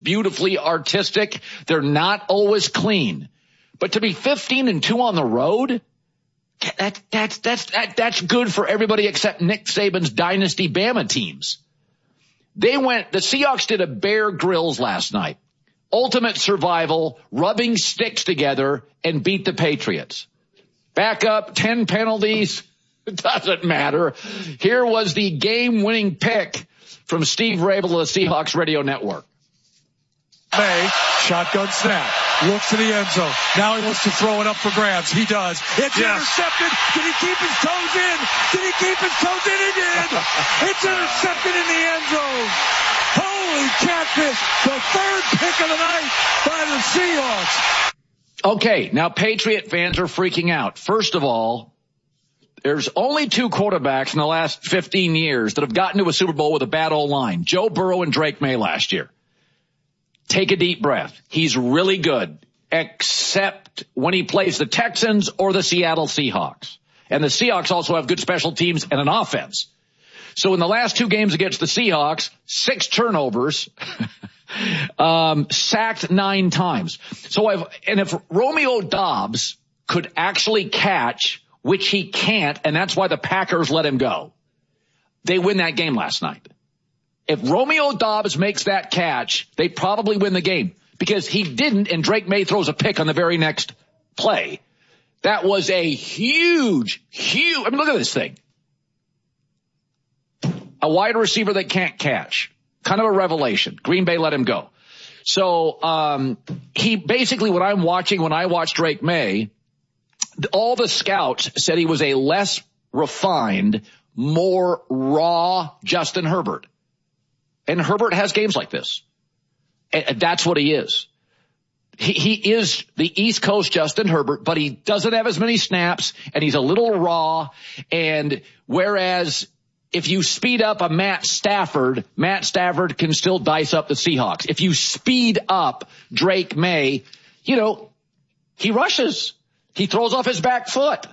beautifully artistic. They're not always clean. But to be 15-2 on the road, that's good for everybody except Nick Saban's dynasty Bama teams. The Seahawks did a Bear Grylls last night. Ultimate survival, rubbing sticks together, and beat the Patriots. Back up, 10 penalties. It doesn't matter. Here was the game-winning pick from Steve Rabel of the Seahawks Radio Network. May, shotgun snap, looks to the end zone. Now he wants to throw it up for grabs. He does. It's intercepted. Did he keep his toes in? Did he keep his toes in? He did. It's intercepted in the end zone. Holy catfish. The third pick of the night by the Seahawks. Okay, now Patriot fans are freaking out. First of all, there's only two quarterbacks in the last 15 years that have gotten to a Super Bowl with a bad O-line. Joe Burrow and Drake May last year. Take a deep breath. He's really good, except when he plays the Texans or the Seattle Seahawks. And the Seahawks also have good special teams and an offense. So in the last two games against the Seahawks, 6 turnovers, sacked 9 times. If Romeo Doubs could actually catch, which he can't, and that's why the Packers let him go, they win that game last night. If Romeo Doubs makes that catch, they probably win the game because he didn't, and Drake May throws a pick on the very next play. That was a huge, I mean, look at this thing. A wide receiver that can't catch. Kind of a revelation. Green Bay let him go. So, he basically, when I watched Drake May, all the scouts said he was a less refined, more raw Justin Herbert. And Herbert has games like this. And that's what he is. He is the East Coast Justin Herbert, but he doesn't have as many snaps, and he's a little raw. And whereas if you speed up a Matt Stafford can still dice up the Seahawks. If you speed up Drake May, he rushes. He throws off his back foot.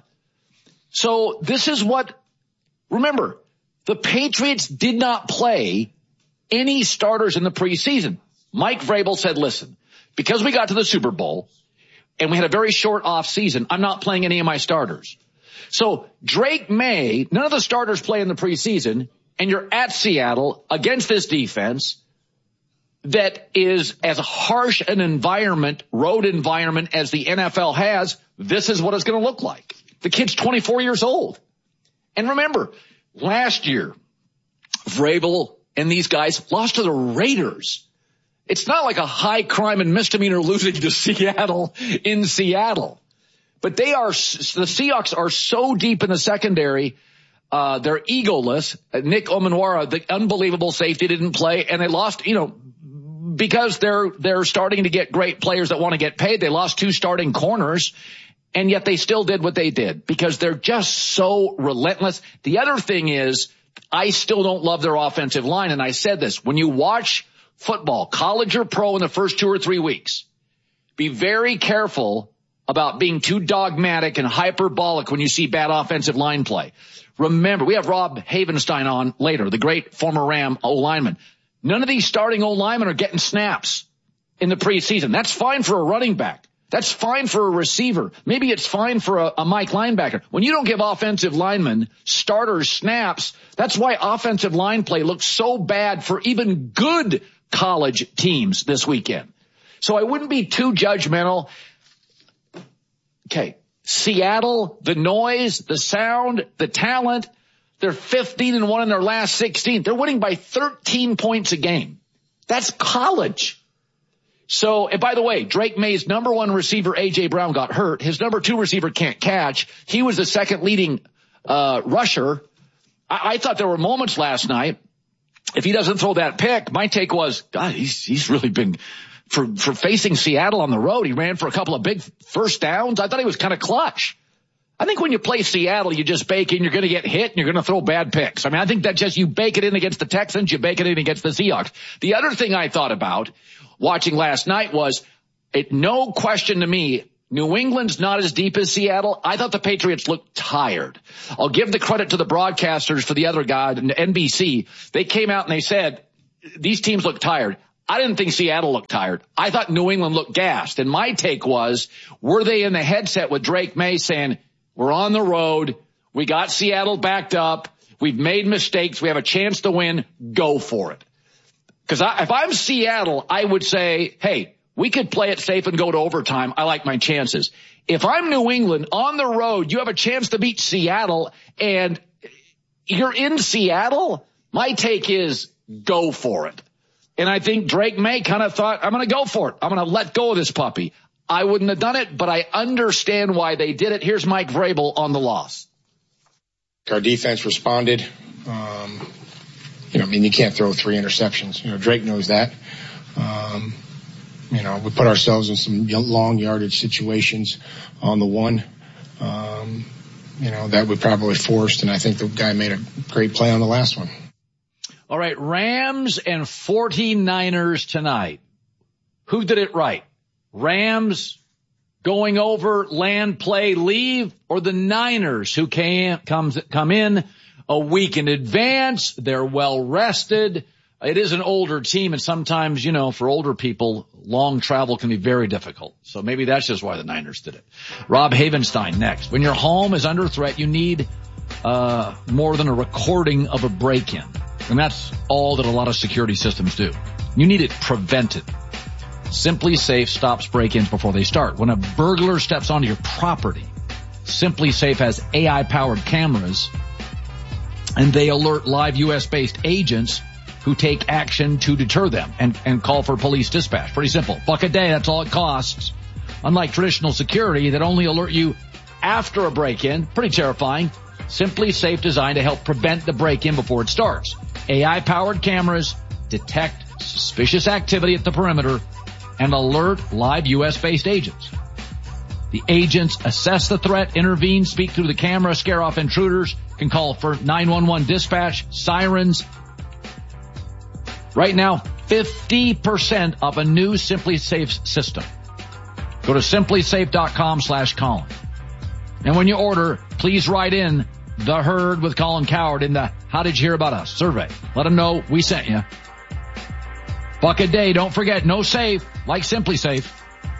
So this is remember, the Patriots did not play any starters in the preseason. Mike Vrabel said, listen, because we got to the Super Bowl and we had a very short off season, I'm not playing any of my starters. So Drake May, none of the starters play in the preseason, and you're at Seattle against this defense that is as harsh an environment, road environment as the NFL has. This is what it's going to look like. The kid's 24 years old. And remember, last year, Vrabel and these guys lost to the Raiders. It's not like a high crime and misdemeanor losing to Seattle in Seattle. But the Seahawks are so deep in the secondary, they're egoless. Nick Omenwara, the unbelievable safety, didn't play, and they lost, because they're starting to get great players that want to get paid. They lost 2 starting corners, and yet they still did what they did because they're just so relentless. The other thing is, I still don't love their offensive line, and I said this. When you watch football, college or pro, in the first 2 or 3 weeks, be very careful about being too dogmatic and hyperbolic when you see bad offensive line play. Remember, we have Rob Havenstein on later, the great former Ram O-lineman. None of these starting O-linemen are getting snaps in the preseason. That's fine for a running back. That's fine for a receiver. Maybe it's fine for a Mike linebacker. When you don't give offensive linemen starters snaps, that's why offensive line play looks so bad for even good college teams this weekend. So I wouldn't be too judgmental. Okay, Seattle, the noise, the sound, the talent, they're 15-1 in their last 16. They're winning by 13 points a game. That's college. So, and by the way, Drake May's number 1 receiver, A.J. Brown, got hurt. His number 2 receiver can't catch. He was the second leading rusher. I thought there were moments last night. If he doesn't throw that pick, my take was, God, he's really been... For facing Seattle on the road, he ran for a couple of big first downs. I thought he was kind of clutch. I think when you play Seattle, you just bake in, you're going to get hit, and you're going to throw bad picks. I mean, I think that just you bake it in against the Texans, you bake it in against the Seahawks. The other thing I thought about watching last night was, no question to me, New England's not as deep as Seattle. I thought the Patriots looked tired. I'll give the credit to the broadcasters for the other guy, NBC. They came out and they said, these teams look tired. I didn't think Seattle looked tired. I thought New England looked gassed. And my take was, were they in the headset with Drake May saying, we're on the road, we got Seattle backed up, we've made mistakes, we have a chance to win, go for it. Because if I'm Seattle, I would say, hey, we could play it safe and go to overtime. I like my chances. If I'm New England on the road, you have a chance to beat Seattle and you're in Seattle, my take is go for it. And I think Drake May kind of thought, I'm going to go for it. I'm going to let go of this puppy. I wouldn't have done it, but I understand why they did it. Here's Mike Vrabel on the loss. Our defense responded. You can't throw 3 interceptions. Drake knows that. We put ourselves in some long yardage situations on the one, that we probably forced. And I think the guy made a great play on the last one. All right, Rams and 49ers tonight. Who did it right? Rams going over, land, play, leave, or the Niners who come in a week in advance? They're well rested. It is an older team, and sometimes, for older people, long travel can be very difficult. So maybe that's just why the Niners did it. Rob Havenstein next. When your home is under threat, you need more than a recording of a break-in. And that's all that a lot of security systems do. You need it prevented. Simply Safe stops break-ins before they start. When a burglar steps onto your property, Simply Safe has AI-powered cameras, and they alert live U.S.-based agents who take action to deter them and call for police dispatch. Pretty simple. $1 a day, that's all it costs. Unlike traditional security that only alert you after a break-in, pretty terrifying. Simply Safe designed to help prevent the break-in before it starts. AI-powered cameras detect suspicious activity at the perimeter and alert live U.S.-based agents. The agents assess the threat, intervene, speak through the camera, scare off intruders, can call for 911 dispatch, sirens. Right now, 50% off a new Simply Safe system. Go to simplysafe.com/Colin. And when you order, please write in The Herd with Colin Cowherd in the How Did You Hear About Us survey. Let them know we sent you. $1 a day. Don't forget, no safe like Simply Safe.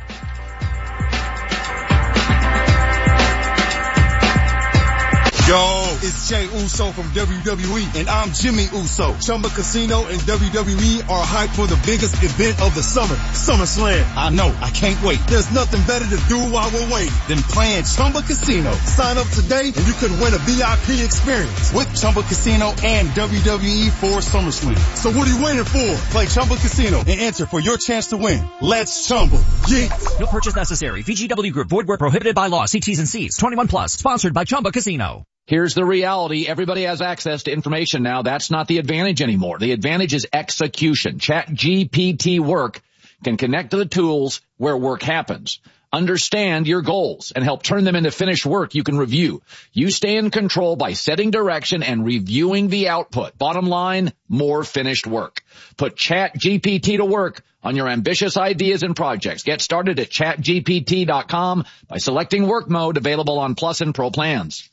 Yo, it's Jey Uso from WWE, and I'm Jimmy Uso. Chumba Casino and WWE are hyped for the biggest event of the summer, SummerSlam. I know, I can't wait. There's nothing better to do while we're waiting than playing Chumba Casino. Sign up today and you could win a VIP experience with Chumba Casino and WWE for SummerSlam. So what are you waiting for? Play Chumba Casino and enter for your chance to win. Let's Chumba. Yeah. No purchase necessary. VGW Group. Void where prohibited by law. See T's and C's. 21 plus. Sponsored by Chumba Casino. Here's the reality. Everybody has access to information now. That's not the advantage anymore. The advantage is execution. ChatGPT Work can connect to the tools where work happens. Understand your goals and help turn them into finished work you can review. You stay in control by setting direction and reviewing the output. Bottom line, more finished work. Put ChatGPT to work on your ambitious ideas and projects. Get started at chatgpt.com by selecting work mode, available on Plus and Pro plans.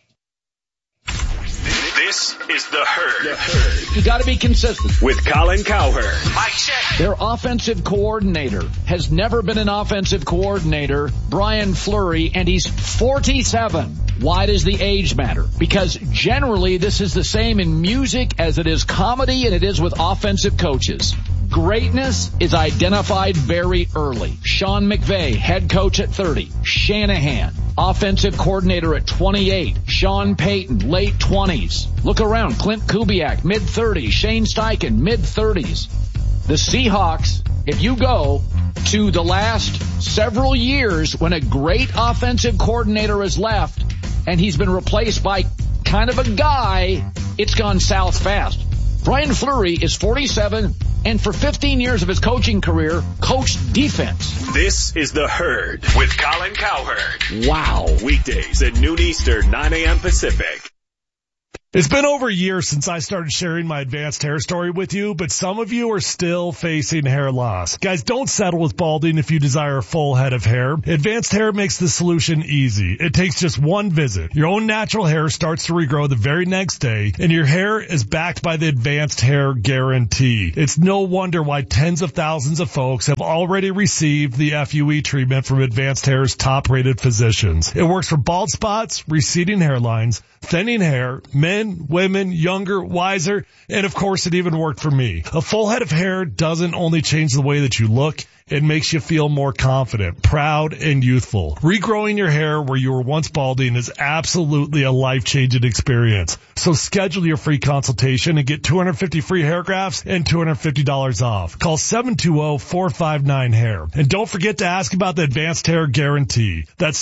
This is The Herd. You got to be consistent. With Colin Cowherd. Mike check. Their offensive coordinator has never been an offensive coordinator, Brian Fleury, and he's 47. Why does the age matter? Because generally this is the same in music as it is comedy and it is with offensive coaches. Greatness is identified very early. Sean McVay, head coach at 30. Shanahan, offensive coordinator at 28. Sean Payton, late 20s. Look around. Clint Kubiak, mid-30s. Shane Steichen, mid-30s. The Seahawks, if you go to the last several years when a great offensive coordinator has left and he's been replaced by kind of a guy, it's gone south fast. Brian Fleury is 47 and for 15 years of his coaching career, coached defense. This is The Herd with Colin Cowherd. Wow. Weekdays at noon Eastern, 9 a.m. Pacific. It's been over a year since I started sharing my advanced hair story with you, but some of you are still facing hair loss. Guys, don't settle with balding if you desire a full head of hair. Advanced Hair makes the solution easy. It takes just one visit. Your own natural hair starts to regrow the very next day, and your hair is backed by the Advanced Hair Guarantee. It's no wonder why tens of thousands of folks have already received the FUE treatment from Advanced Hair's top-rated physicians. It works for bald spots, receding hairlines, thinning hair, men, women, younger, wiser, and of course it even worked for me. A full head of hair doesn't only change the way that you look, it makes you feel more confident, proud, and youthful. Regrowing your hair where you were once balding is absolutely a life-changing experience. So schedule your free consultation and get 250 free hair grafts and $250 off. Call 720-459-HAIR. And don't forget to ask about the Advanced Hair Guarantee. That's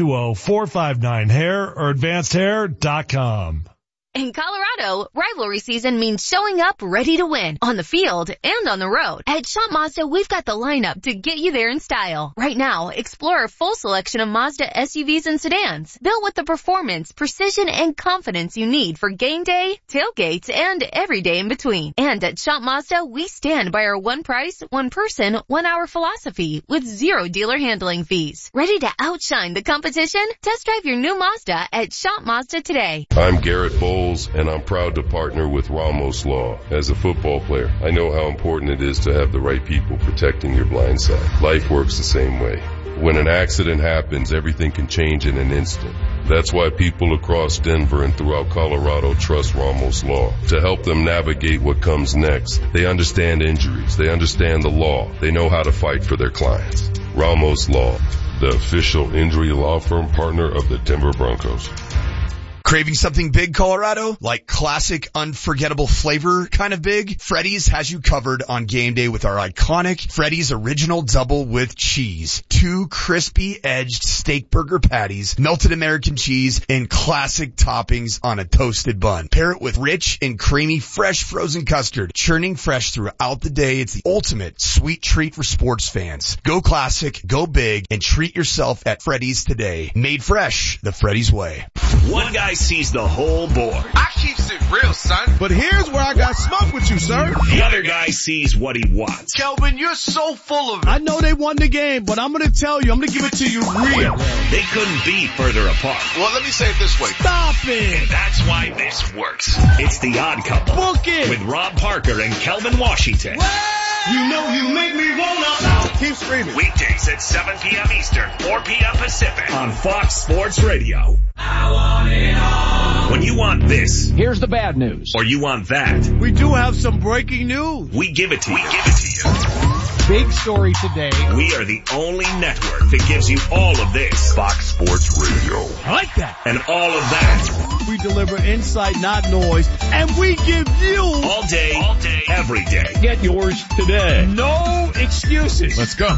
720-459-HAIR or advancedhair.com. In Colorado, rivalry season means showing up ready to win on the field and on the road. At Shop Mazda, we've got the lineup to get you there in style. Right now, explore a full selection of Mazda SUVs and sedans, built with the performance, precision, and confidence you need for game day, tailgates, and every day in between. And at Shop Mazda, we stand by our one price, one person, 1 hour philosophy with zero dealer handling fees. Ready to outshine the competition? Test drive your new Mazda at Shop Mazda today. I'm Garrett Bowles, and I'm proud to partner with Ramos Law. As a football player, I know how important it is to have the right people protecting your blind side. Life works the same way. When an accident happens, everything can change in an instant. That's why people across Denver and throughout Colorado trust Ramos Law to help them navigate what comes next. They understand injuries. They understand the law. They know how to fight for their clients. Ramos Law, the official injury law firm partner of the Denver Broncos. Craving something big, Colorado? Like classic, unforgettable flavor kind of big? Freddy's has you covered on game day with our iconic Freddy's Original Double with Cheese. 2 crispy-edged steak burger patties, melted American cheese, and classic toppings on a toasted bun. Pair it with rich and creamy fresh frozen custard, churning fresh throughout the day. It's the ultimate sweet treat for sports fans. Go classic, go big, and treat yourself at Freddy's today. Made fresh, the Freddy's way. One guy sees the whole board. I keeps it real, son. But here's where I got smoke with you, sir. The other guy sees what he wants. Kelvin, you're so full of it. I know they won the game, but I'm going to tell you, I'm going to give it to you real. They couldn't be further apart. Well, let me say it this way. Stop it. And that's why this works. It's The Odd Couple. Book it. With Rob Parker and Kelvin Washington. You know you make me wanna. Keep screaming. Weekdays at 7 p.m. Eastern, 4 p.m. Pacific on Fox Sports Radio. I want it all. When you want this, here's the bad news. Or you want that, We do have some breaking news. we give it to you. We give it to you. Big story today. We are the only network that gives you all of this. Fox Sports Radio. I like that. And all of that. We deliver insight, not noise, and we give you All day, every day. Get yours today. no excuses. Let's go.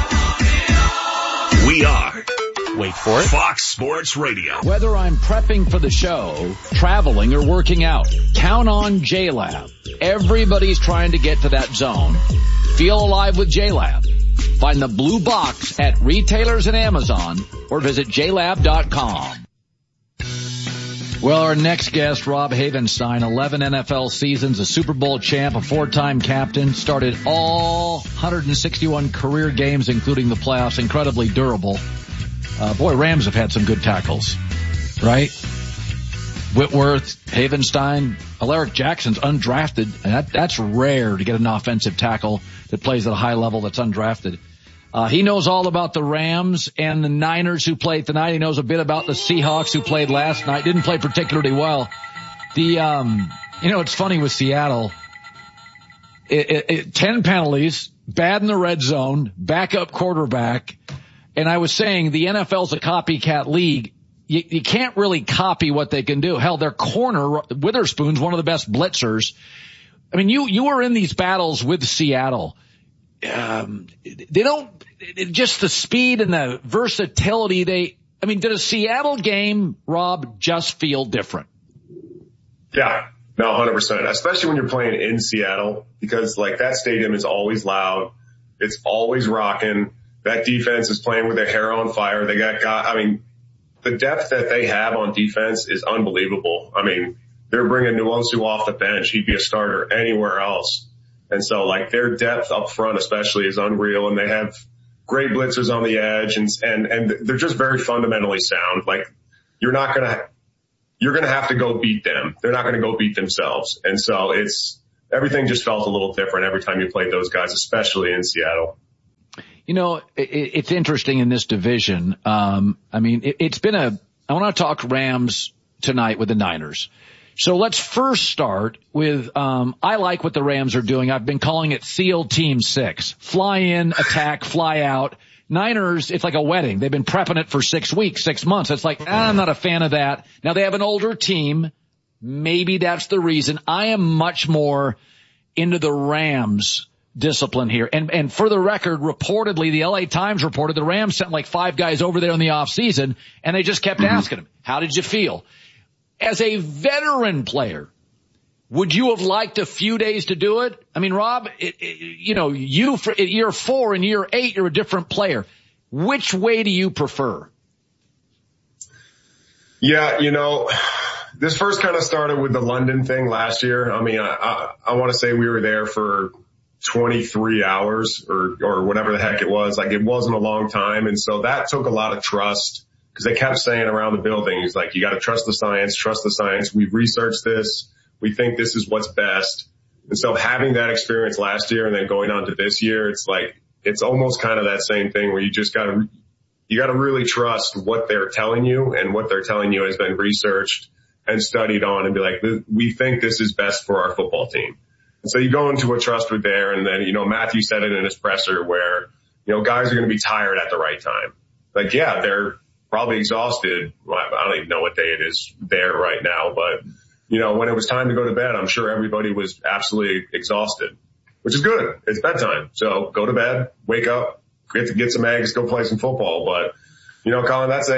We are, Wait for it, Fox Sports Radio. Whether I'm prepping for the show, traveling, or working out, count on JLab. Everybody's trying to get to that zone. Feel alive with JLab. Find the blue box at retailers and Amazon or visit JLab.com. Well, our next guest, Rob Havenstein, 11 NFL seasons, a Super Bowl champ, a 4-time captain, started all 161 career games, including the playoffs, incredibly durable. Rams have had some good tackles, right? Whitworth, Havenstein, Alaric Jackson's undrafted, and that's rare to get an offensive tackle that plays at a high level that's undrafted. He knows all about the Rams and the Niners who played tonight. He knows a bit about the Seahawks who played last night. Didn't play particularly well. It's funny with Seattle. 10 penalties, bad in the red zone, backup quarterback. And I was saying the NFL's a copycat league. You can't really copy what they can do. Hell, their corner, Witherspoon's one of the best blitzers. I mean, you were in these battles with Seattle. Just the speed and the versatility, did a Seattle game, Rob, just feel different? Yeah, no, 100%, especially when you're playing in Seattle, because that stadium is always loud. It's always rocking. That defense is playing with their hair on fire. They got the depth that they have on defense is unbelievable. they're bringing Nwosu off the bench. He'd be a starter anywhere else. And so like their depth up front especially is unreal, and they have great blitzers on the edge, and they're just very fundamentally sound. Like you're going to have to go beat them. They're not going to go beat themselves. And so everything just felt a little different every time you played those guys, especially in Seattle. You know, it's interesting in this division. I mean, I want to talk Rams tonight with the Niners. So let's first start with, I like what the Rams are doing. I've been calling it SEAL Team 6. Fly in, attack, fly out. Niners, it's like a wedding. They've been prepping it for 6 weeks, 6 months. It's like, I'm not a fan of that. Now they have an older team. Maybe that's the reason. I am much more into the Rams discipline here. And for the record, reportedly, the LA Times reported the Rams sent like 5 guys over there in the off season, and they just kept asking them, how did you feel? As a veteran player, would you have liked a few days to do it? I mean, Rob, you for year 4 and year 8, you're a different player. Which way do you prefer? Yeah, this first kind of started with the London thing last year. I mean, I want to say we were there for 23 hours or whatever the heck it was. Like it wasn't a long time. And so that took a lot of trust. Because they kept saying around the building, he's like, you got to trust the science. We've researched this. We think this is what's best. And so having that experience last year and then going on to this year, it's like, it's almost kind of that same thing where you just you got to really trust what they're telling you, and what they're telling you has been researched and studied on, and be like, we think this is best for our football team. And so you go into a trust with there, and then, Matthew said it in his presser where, guys are going to be tired at the right time. Like, yeah, they're probably exhausted. Well, I don't even know what day it is there right now, but when it was time to go to bed, I'm sure everybody was absolutely exhausted, which is good. It's bedtime. So go to bed, wake up, get some eggs, go play some football. But, Colin, that's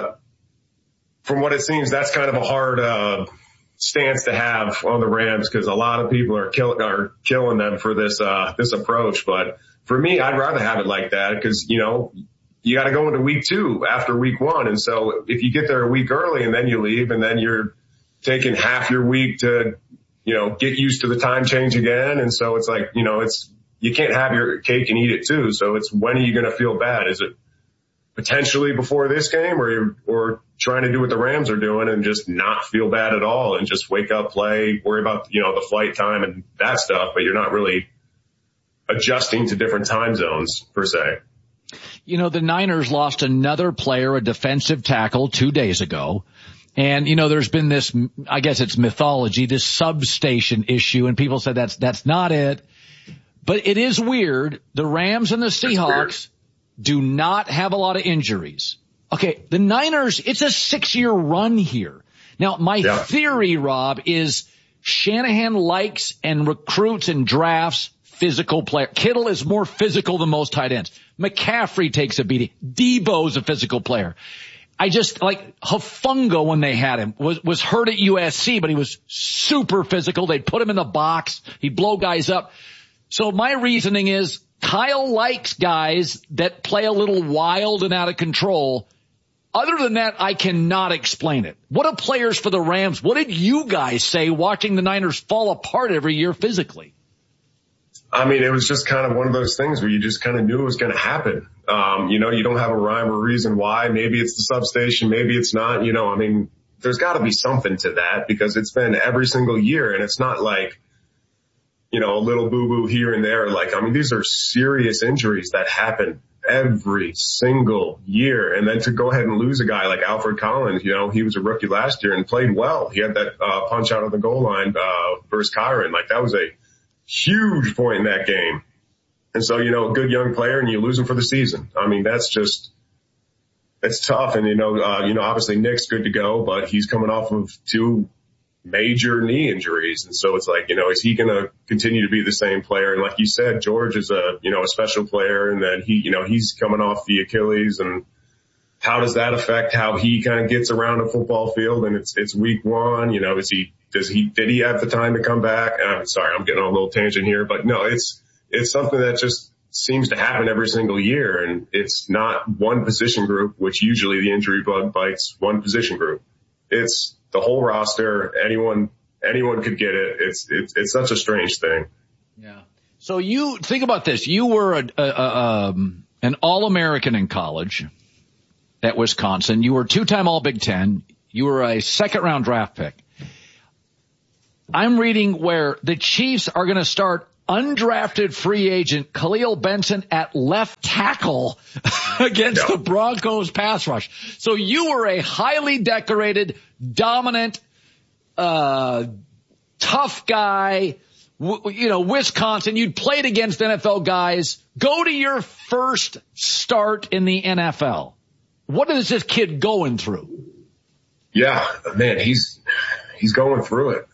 from what it seems, that's kind of a hard, stance to have on the Rams, because a lot of people are killing them for this approach. But for me, I'd rather have it like that, because, you got to go into week 2 after week 1. And so if you get there a week early and then you leave, and then you're taking half your week to, get used to the time change again. And so it's like, you can't have your cake and eat it too. So it's, when are you going to feel bad? Is it potentially before this game, or trying to do what the Rams are doing and just not feel bad at all and just wake up, play, worry about, the flight time and that stuff, but you're not really adjusting to different time zones per se. The Niners lost another player, a defensive tackle, 2 days ago. And, there's been this, I guess it's mythology, this substation issue, and people said that's not it. But it is weird. The Rams and the Seahawks do not have a lot of injuries. Okay, the Niners, it's a 6-year run here. Now, my theory, Rob, is Shanahan likes and recruits and drafts physical player. Kittle is more physical than most tight ends. McCaffrey takes a beating. Debo's a physical player. I just like Hufanga when they had him was hurt at USC, but he was super physical. They'd put him in the box. He'd blow guys up. So my reasoning is Kyle likes guys that play a little wild and out of control. Other than that, I cannot explain it. What are players for the Rams? What did you guys say watching the Niners fall apart every year physically? I mean, it was just kind of one of those things where you just kind of knew it was going to happen. You don't have a rhyme or reason why. Maybe it's the substation. Maybe it's not. I mean, there's got to be something to that, because it's been every single year, and it's not like, a little boo-boo here and there. Like, I mean, these are serious injuries that happen every single year. And then to go ahead and lose a guy like Alfred Collins, he was a rookie last year and played well. He had that punch out of the goal line versus Kyron. Like, that was a huge point in that game. And so, a good young player, and you lose him for the season. I mean, it's tough. And, obviously Nick's good to go, but he's coming off of 2 major knee injuries. And so it's like, is he going to continue to be the same player? And like you said, George is a special player, and then he's coming off the Achilles, and how does that affect how he kind of gets around a football field? And it's week 1, did he have the time to come back? I'm sorry, I'm getting on a little tangent here, but no, it's something that just seems to happen every single year. And it's not one position group, which usually the injury bug bites one position group. It's the whole roster, anyone anyone could get it. It's such a strange thing. Yeah. So you think about this. You were an All-American in college at Wisconsin. You were two-time All-Big Ten. You were a second-round draft pick. I'm reading where the Chiefs are going to start undrafted free agent Khalil Benson at left tackle against the Broncos pass rush. So you were a highly decorated, dominant, tough guy, Wisconsin. You'd played against NFL guys. Go to your first start in the NFL. What is this kid going through? Yeah, man, he's going through it.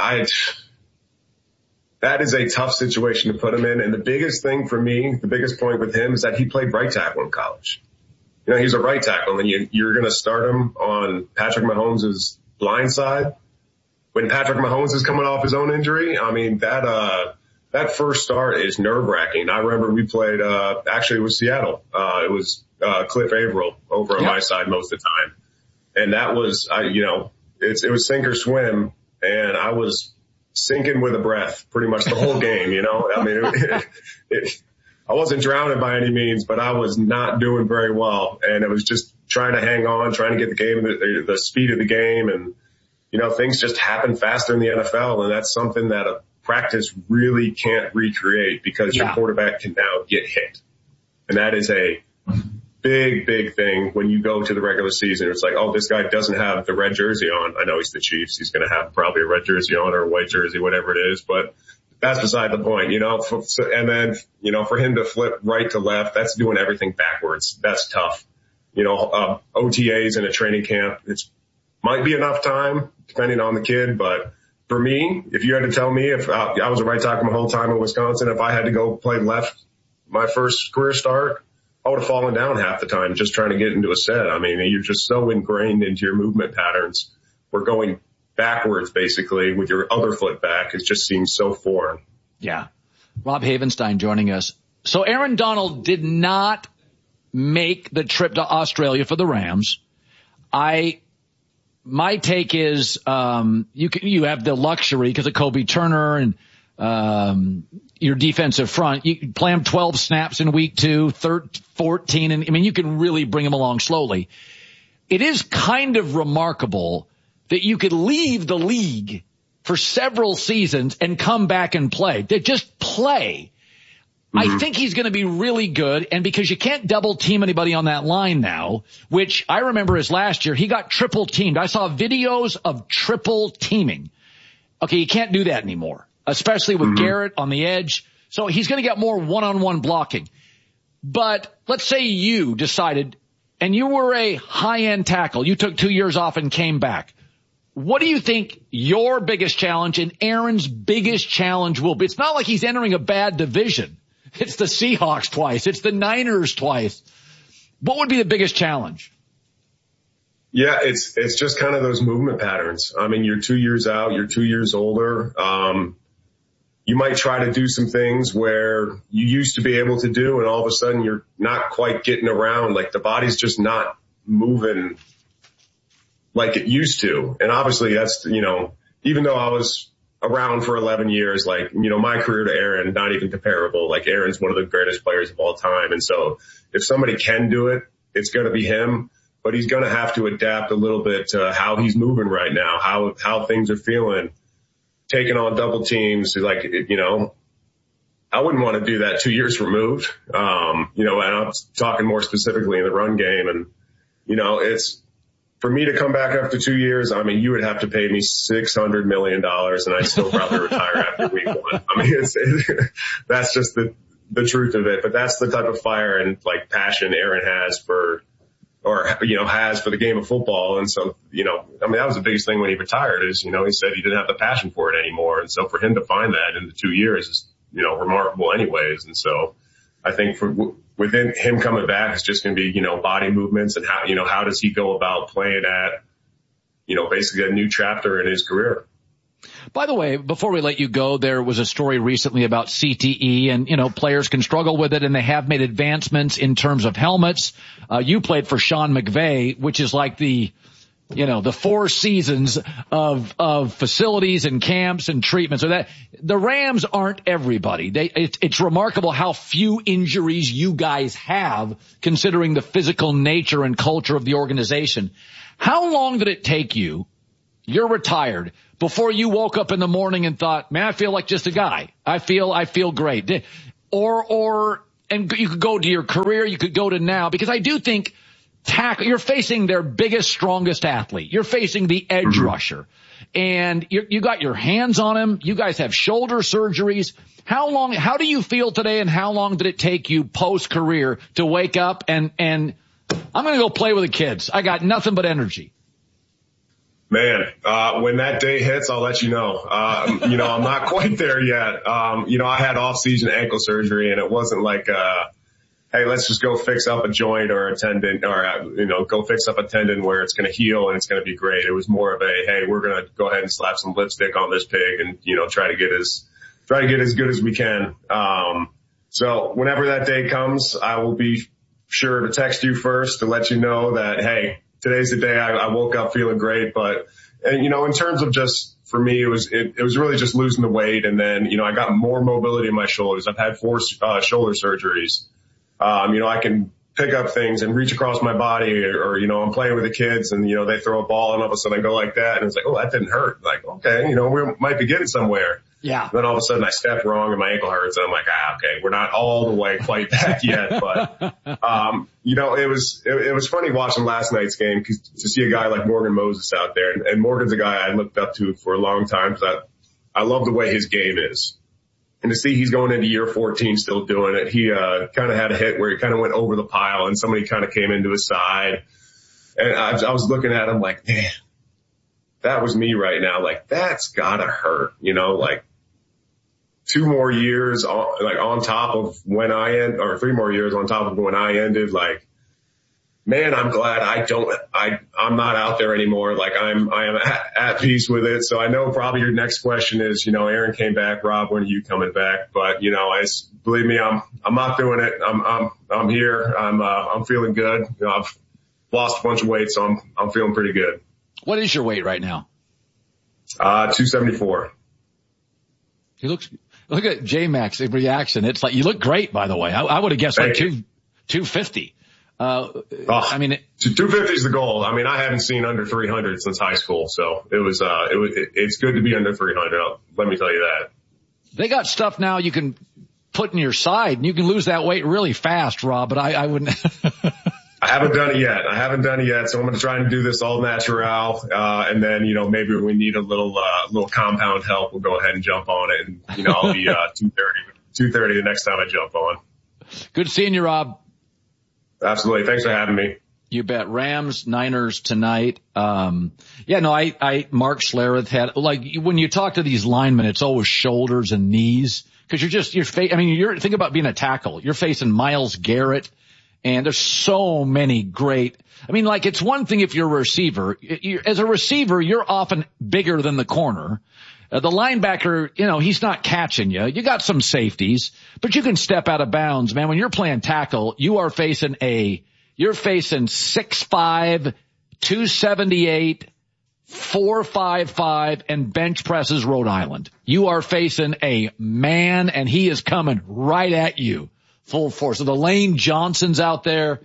That is a tough situation to put him in. And the biggest thing for me, the biggest point with him is that he played right tackle in college. He's a right tackle, and you're going to start him on Patrick Mahomes' blind side. When Patrick Mahomes is coming off his own injury, I mean, that first start is nerve-wracking. I remember we played, actually it was Seattle. It was Cliff Averill over on my side most of the time. And that was, it was sink or swim, and I was sinking with a breath pretty much the whole game, I mean, I wasn't drowning by any means, but I was not doing very well. And it was just trying to hang on, trying to get the game, the speed of the game. And, things just happen faster in the NFL. And that's something that a practice really can't recreate because your quarterback can now get hit. And that is a big, big thing when you go to the regular season. It's like, oh, this guy doesn't have the red jersey on. I know he's the Chiefs. He's going to have probably a red jersey on or a white jersey, whatever it is. But that's beside the point, and then, for him to flip right to left, that's doing everything backwards. That's tough. OTAs in a training camp, it's might be enough time depending on the kid. But for me, if you had to tell me if I was a right tackle my whole time in Wisconsin, if I had to go play left my first career start, I would have fallen down half the time just trying to get into a set. I mean, you're just so ingrained into your movement patterns. We're going backwards basically with your other foot back. It just seems so foreign. Yeah. Rob Havenstein joining us. So Aaron Donald did not make the trip to Australia for the Rams. My take is, you have the luxury because of Kobe Turner and, your defensive front. You play him 12 snaps in week 2, 14, and I mean, you can really bring him along slowly. It is kind of remarkable that you could leave the league for several seasons and come back and play. They just play. I think he's going to be really good. And because you can't double team anybody on that line now, which I remember as last year, he got triple teamed. I saw videos of triple teaming. Okay. You can't do that anymore, especially with Garrett on the edge. So he's going to get more one-on-one blocking. But let's say you decided, and you were a high-end tackle. You took 2 years off and came back. What do you think your biggest challenge and Aaron's biggest challenge will be? It's not like he's entering a bad division. It's the Seahawks twice. It's the Niners twice. What would be the biggest challenge? Yeah, it's just kind of those movement patterns. I mean, you're 2 years out, you're 2 years older. You might try to do some things where you used to be able to do, and all of a sudden you're not quite getting around. Like the body's just not moving like it used to. And obviously that's, even though I was around for 11 years, like, my career to Aaron, not even comparable. Like Aaron's one of the greatest players of all time. And so if somebody can do it, it's going to be him, but he's going to have to adapt a little bit to how he's moving right now, how things are feeling, taking on double teams. Like, I wouldn't want to do that 2 years removed. And I'm talking more specifically in the run game. And, it's, for me to come back after 2 years, I mean, you would have to pay me $600 million and I'd still probably retire after week 1. I mean, that's just the truth of it. But that's the type of fire and like passion Aaron has for the game of football. And so, that was the biggest thing when he retired is, he said he didn't have the passion for it anymore. And so for him to find that in the 2 years is, remarkable anyways. And so I think within him coming back, it's just going to be, body movements and how does he go about playing at, basically a new chapter in his career. By the way, before we let you go, there was a story recently about CTE and, players can struggle with it and they have made advancements in terms of helmets. You played for Sean McVay, which is like the the 4 seasons of facilities and camps and treatments. So that the Rams aren't everybody. It's remarkable how few injuries you guys have, considering the physical nature and culture of the organization. How long did it take you? You're retired, before you woke up in the morning and thought, man, I feel like just a guy. I feel great. And you could go to your career, you could go to now, because I do think you're facing their biggest, strongest athlete. You're facing the edge rusher, and you got your hands on him. You guys have shoulder surgeries. How do you feel today, and how long did it take you post career to wake up and I'm going to go play with the kids. I got nothing but energy. Man, when that day hits, I'll let you know. I'm not quite there yet. I had off-season ankle surgery, and it wasn't like, hey, let's just go fix up a joint or a tendon, or, go fix up a tendon where it's going to heal and it's going to be great. It was more of a, hey, we're going to go ahead and slap some lipstick on this pig and, try to get as good as we can. So whenever that day comes, I will be sure to text you first to let you know that, hey, today's the day I woke up feeling great. But, in terms of just, for me, it was really just losing the weight. And then, I got more mobility in my shoulders. I've had 4 shoulder surgeries. I can pick up things and reach across my body, or I'm playing with the kids and, they throw a ball and all of a sudden I go like that. And it's like, oh, that didn't hurt. Like, okay, we might be getting somewhere. Yeah. Then all of a sudden I stepped wrong and my ankle hurts. And I'm like, okay, we're not all the way quite back yet. But, it was funny watching last night's game to see a guy like Morgan Moses out there. And Morgan's a guy I looked up to for a long time because I love the way his game is. And to see he's going into year 14 still doing it. He, kind of had a hit where he kind of went over the pile and somebody kind of came into his side. And I was looking at him like, man, that was me right now. Like, that's gotta hurt, like 2 more years on top of when or 3 more years on top of when I ended. Like, man, I'm glad I'm not out there anymore. Like, I am at peace with it. So I know probably your next question is, Aaron came back. Rob, when are you coming back? But, believe me, I'm not doing it. I'm here. I'm feeling good. I've lost a bunch of weight, so I'm feeling pretty good. What is your weight right now? 274. Look at J-Mac's reaction. It's like, you look great, by the way. I would have guessed like 250. 250 is the goal. I mean, I haven't seen under 300 since high school. So it's good to be under 300. Let me tell you that. They got stuff now you can put in your side and you can lose that weight really fast, Rob, but I wouldn't. I haven't done it yet. So I'm going to try and do this all natural. And then, maybe when we need a little compound help, we'll go ahead and jump on it. And, I'll be, 230 the next time I jump on. Good seeing you, Rob. Absolutely. Thanks for having me. You bet. Rams, Niners tonight. Mark Schlereth had, like, when you talk to these linemen, it's always shoulders and knees. Cause think about being a tackle. You're facing Myles Garrett. And there's so many great, it's one thing if you're a receiver. As a receiver, you're often bigger than the corner. The linebacker, he's not catching you. You got some safeties, but you can step out of bounds, man. When you're playing tackle, you're facing 6'5", 278, 455, and bench presses Rhode Island. You are facing a man, and he is coming right at you. Full force. So the Lane Johnsons out there,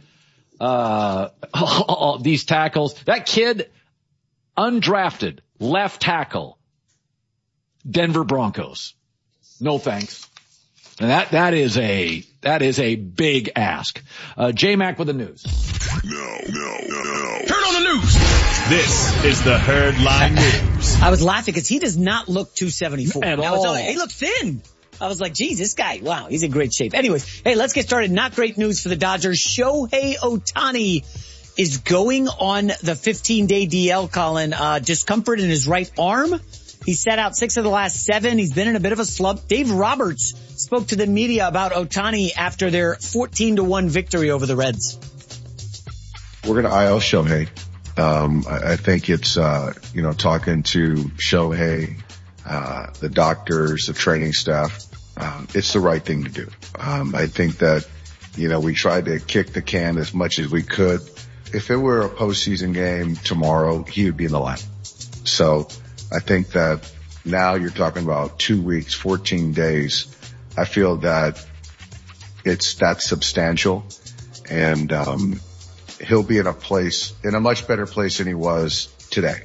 these tackles. That kid, undrafted, left tackle, Denver Broncos. No thanks. And that is a big ask. J-Mac with the news. No. Turn on the news. This is the Herdline News. I was laughing because he does not look 274. At all. He looked thin. I was like, geez, this guy, wow, he's in great shape. Anyways, hey, let's get started. Not great news for the Dodgers. Shohei Ohtani is going on the 15-day DL, Colin. Discomfort in his right arm. He sat out 6 of the last 7. He's been in a bit of a slump. Dave Roberts spoke to the media about Ohtani after their 14-1 victory over the Reds. We're going to IL Shohei. I think it's, talking to Shohei, the doctors, the training staff. It's the right thing to do. I think that, we tried to kick the can as much as we could if it were a postseason game tomorrow, he would be in the lineup. So I think that now you're talking about 2 weeks, 14 days. I feel that that's substantial, and he'll be in a much better place than he was today.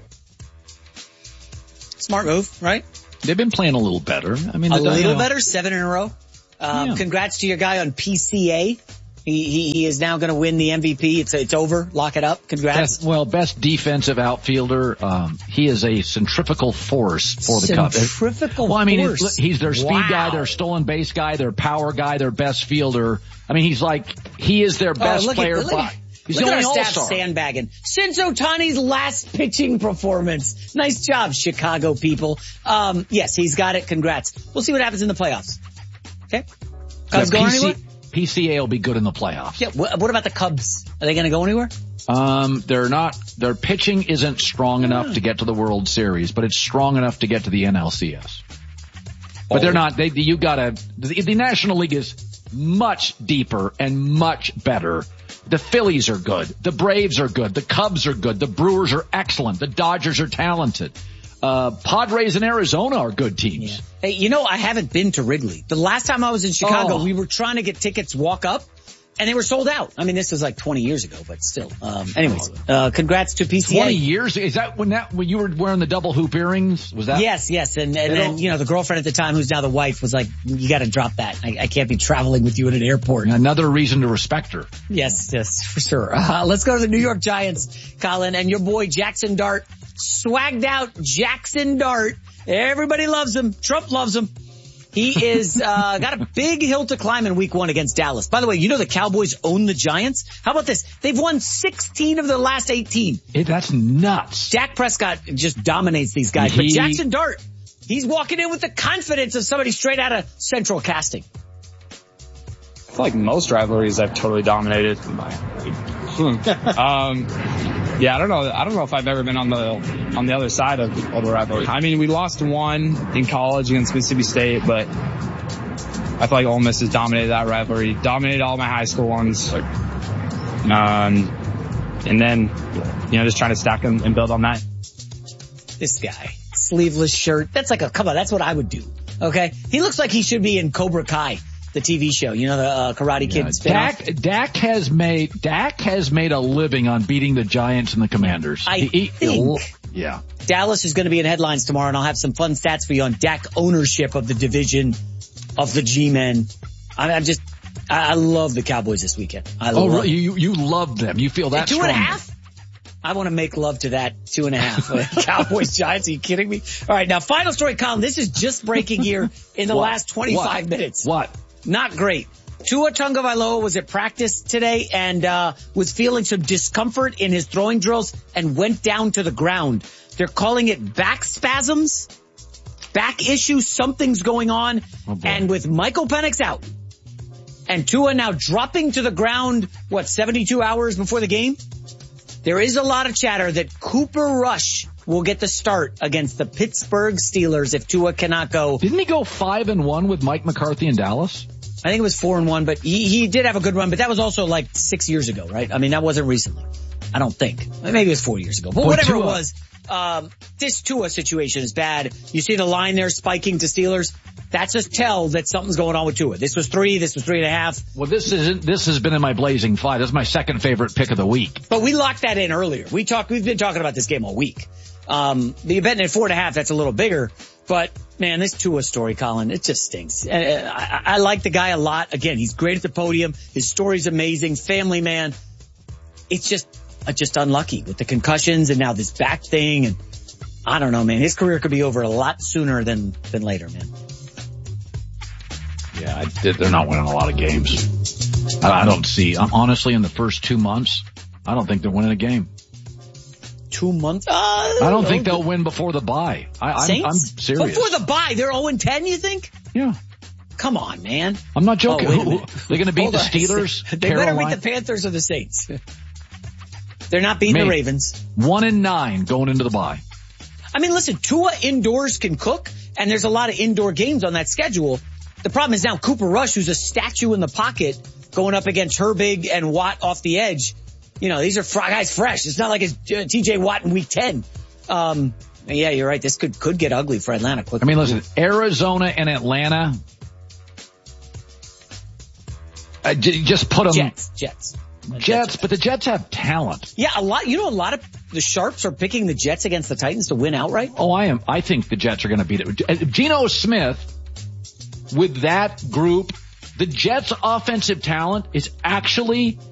Smart move, right? They've been playing a little better. I mean, a little better, 7 in a row. Congrats to your guy on PCA. He is now going to win the MVP. It's over. Lock it up. Congrats. Best defensive outfielder. He is a centrifugal force for the Cubs. Centrifugal force. He's their speed guy, their stolen base guy, their power guy, their best fielder. I mean, he is their best player. He's look the at our only staff all-star. Sandbagging. Since Ohtani's last pitching performance. Nice job, Chicago people. Yes, he's got it. Congrats. We'll see what happens in the playoffs. Okay? Cubs going anywhere? PCA will be good in the playoffs. Yeah. What about the Cubs? Are they going to go anywhere? They're not. Their pitching isn't strong enough to get to the World Series, but it's strong enough to get to the NLCS. But they're not. The National League is much deeper and much better. The Phillies are good. The Braves are good. The Cubs are good. The Brewers are excellent. The Dodgers are talented. Padres and Arizona are good teams. Yeah. Hey, I haven't been to Wrigley. The last time I was in Chicago, we were trying to get tickets walk up, and they were sold out. I mean, this was like 20 years ago, but still. Anyways, congrats to PCA. 20 years? Is that when you were wearing the double hoop earrings? Was that? Yes. And then, the girlfriend at the time, who's now the wife, was like, you got to drop that. I can't be traveling with you at an airport. Another reason to respect her. Yes, for sure. Let's go to the New York Giants, Colin, and your boy Jackson Dart. Swagged out Jackson Dart. Everybody loves him. Trump loves him. He is got a big hill to climb in week 1 against Dallas. By the way, the Cowboys own the Giants? How about this? They've won 16 of their last 18. That's nuts. Dak Prescott just dominates these guys. But Jackson Dart, he's walking in with the confidence of somebody straight out of Central Casting. I feel like most rivalries I've totally dominated. Yeah, I don't know if I've ever been on the other side of the rivalry. I mean, we lost one in college against Mississippi State, but I feel like Ole Miss has dominated that rivalry, dominated all my high school ones. And then, just trying to stack them and build on that. This guy, sleeveless shirt. That's that's what I would do. Okay. He looks like he should be in Cobra Kai, the TV show, the Karate Kid spinoff. Dak has made a living on beating the Giants and the Commanders. I think. Yeah. Dallas is going to be in headlines tomorrow, and I'll have some fun stats for you on Dak ownership of the division of the G-men. I love the Cowboys this weekend. Really? You love them. You feel that 2.5? I want to make love to that 2.5. Cowboys Giants. Are you kidding me? All right. Now, final story, Colin. This is just breaking here in the last 25 minutes. What? Not great. Tua Tagovailoa was at practice today and was feeling some discomfort in his throwing drills and went down to the ground. They're calling it back spasms, back issues. Something's going on. And with Michael Penix out and Tua now dropping to the ground, 72 hours before the game? There is a lot of chatter that Cooper Rush will get the start against the Pittsburgh Steelers if Tua cannot go. Didn't he go 5-1 with Mike McCarthy in Dallas? I think it was 4-1, but he did have a good run, but that was also like 6 years ago, right? I mean, that wasn't recently. I don't think. Maybe it was 4 years ago. But whatever it was, this Tua situation is bad. You see the line there spiking to Steelers? That's a tell that something's going on with Tua. This was 3, this was 3.5. Well, this has been in my blazing 5. This is my second favorite pick of the week. But we locked that in earlier. We've been talking about this game all week. You're betting at 4.5, that's a little bigger. But man, this Tua story, Colin, it just stinks. I like the guy a lot. Again, he's great at the podium. His story's amazing. Family man. It's just unlucky with the concussions and now this back thing. And I don't know, man. His career could be over a lot sooner than later, man. Yeah, they're not winning a lot of games. I don't see. Honestly, in the first 2 months, I don't think they're winning a game. 2 months? I don't think they'll win before the bye. I'm serious. Before the bye, they're 0-10, you think? Yeah. Come on, man. I'm not joking. They're going to beat the Steelers? They better beat the Panthers or the Saints. They're not beating the Ravens. 1-9 going into the bye. I mean, listen, Tua indoors can cook, and there's a lot of indoor games on that schedule. The problem is now Cooper Rush, who's a statue in the pocket, going up against Herbig and Watt off the edge. these are guys fresh. It's not like it's TJ Watt in week 10. Yeah, you're right. This could get ugly for Atlanta quickly. I mean, listen, Arizona and Atlanta, just put them. Jets, but the Jets have talent. Yeah, a lot of the Sharps are picking the Jets against the Titans to win outright. Oh, I am. I think the Jets are going to beat it. Geno Smith, with that group, the Jets' offensive talent is actually